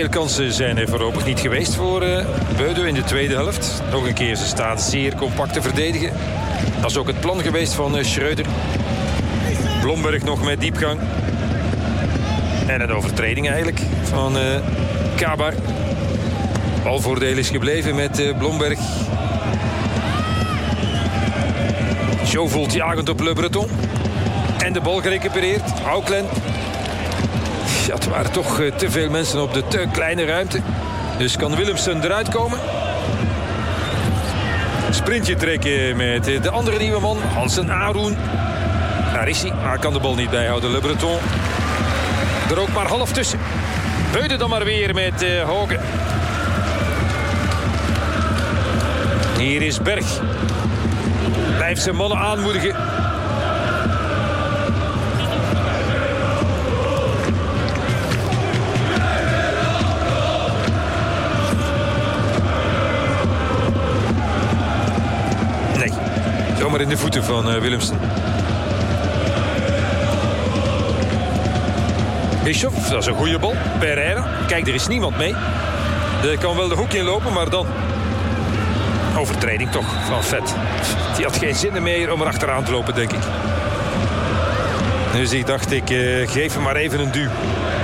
Veel kansen zijn er voorlopig niet geweest voor Beude in de tweede helft. Nog een keer, ze staan zeer compact te verdedigen. Dat is ook het plan geweest van Schreuder. Blomberg nog met diepgang. En een overtreding eigenlijk van Kabar. Balvoordeel is gebleven met Blomberg. Joe voelt jagend op Le Breton. En de bal gerecupereerd. Auckland. Ja, het waren toch te veel mensen op de te kleine ruimte. Dus kan Willemsen eruit komen. Sprintje trekken met de andere nieuwe man. Hansen Aroen. Daar is hij, maar kan de bal niet bijhouden. Le Breton. Er ook maar half tussen. Beude dan maar weer met Hoge. Hier is Berg. Blijft zijn mannen aanmoedigen. Nee, zomaar in de voeten van Willemsen. Bischoff, dat is een goede bal. Pereira, kijk, er is niemand mee. Er kan wel de hoek in lopen, maar dan... Overtreding toch van Vet. Die had geen zin meer om er achteraan te lopen, denk ik. Dus ik dacht, ik geef hem maar even een duw.